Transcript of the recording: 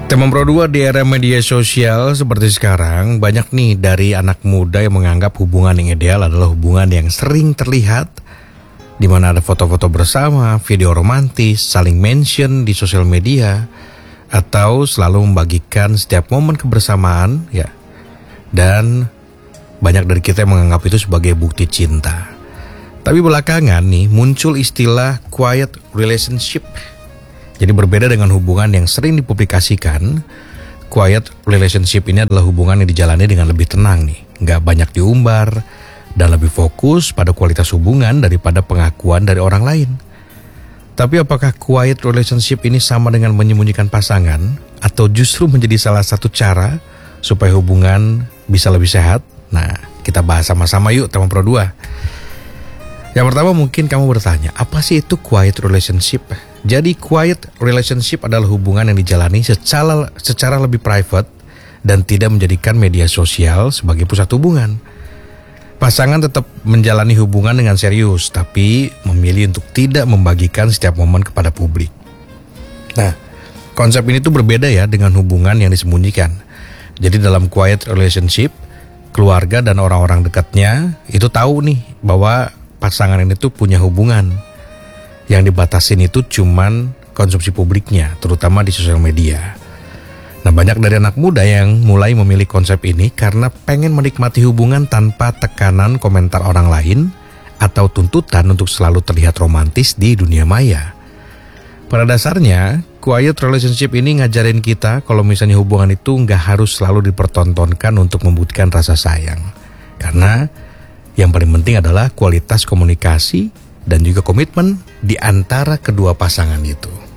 Tema Pro 2 di era media sosial seperti sekarang, banyak nih dari anak muda yang menganggap hubungan yang ideal adalah hubungan yang sering terlihat, di mana ada foto-foto bersama, video romantis, saling mention di sosial media, atau selalu membagikan setiap momen kebersamaan, ya. Dan banyak dari kita yang menganggap itu sebagai bukti cinta. Tapi belakangan nih muncul istilah quiet relationship. Jadi berbeda dengan hubungan yang sering dipublikasikan, quiet relationship ini adalah hubungan yang dijalani dengan lebih tenang nih, nggak banyak diumbar, dan lebih fokus pada kualitas hubungan daripada pengakuan dari orang lain. Tapi apakah quiet relationship ini sama dengan menyembunyikan pasangan, atau justru menjadi salah satu cara supaya hubungan bisa lebih sehat? Nah, kita bahas sama-sama yuk Tema Pro 2. Yang pertama mungkin kamu bertanya, apa sih itu quiet relationship? Jadi quiet relationship adalah hubungan yang dijalani secara lebih private dan tidak menjadikan media sosial sebagai pusat hubungan. Pasangan tetap menjalani hubungan dengan serius, tapi memilih untuk tidak membagikan setiap momen kepada publik. Nah, konsep ini tuh berbeda ya dengan hubungan yang disembunyikan. Jadi dalam quiet relationship, keluarga dan orang-orang dekatnya itu tahu nih bahwa pasangan ini tuh punya hubungan. Yang dibatasin itu cuman konsumsi publiknya, terutama di sosial media. Nah, banyak dari anak muda yang mulai memilih konsep ini karena pengen menikmati hubungan tanpa tekanan komentar orang lain atau tuntutan untuk selalu terlihat romantis di dunia maya. Pada dasarnya, quiet relationship ini ngajarin kita kalau misalnya hubungan itu nggak harus selalu dipertontonkan untuk membuktikan rasa sayang. Karena yang paling penting adalah kualitas komunikasi dan juga komitmen di antara kedua pasangan itu.